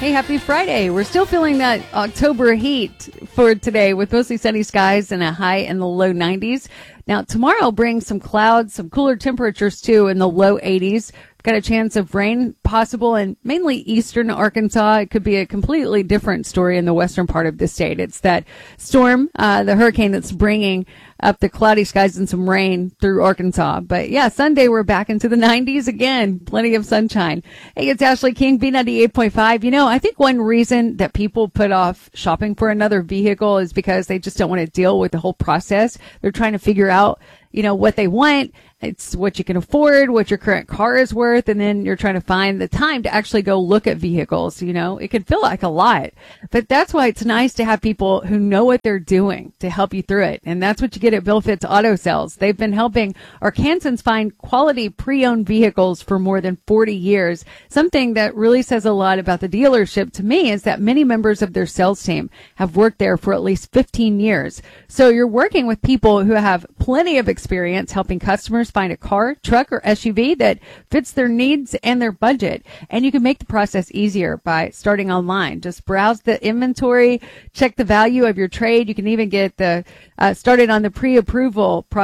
Hey, happy Friday. We're still feeling that October heat for today with mostly sunny skies and a high in the low 90s. Now, tomorrow brings some clouds, some cooler temperatures too in the low 80s. Got a chance of rain possible in mainly eastern Arkansas. It could be a completely different story in the western part of the state. It's that storm, the hurricane that's bringing up the cloudy skies and some rain through Arkansas. But yeah, Sunday we're back into the 90s again. Plenty of sunshine. Hey, it's Ashley King, B98.5. You know, I think one reason that people put off shopping for another vehicle is because they just don't want to deal with the whole process. They're trying to figure out, you know, what they want. It's what you can afford, what your current car is worth, and then you're trying to find the time to actually go look at vehicles. You know, it can feel like a lot, but that's why it's nice to have people who know what they're doing to help you through it. And that's what you get at Bill Fitts Auto Sales. They've been helping Arkansans find quality pre-owned vehicles for more than 40 years. Something that really says a lot about the dealership to me is that many members of their sales team have worked there for at least 15 years. So you're working with people who have plenty of experience helping customers find a car, truck, or SUV that fits their needs and their budget. And you can make the process easier by starting online. Just browse the inventory, check the value of your trade. You can even get started on the pre-approval process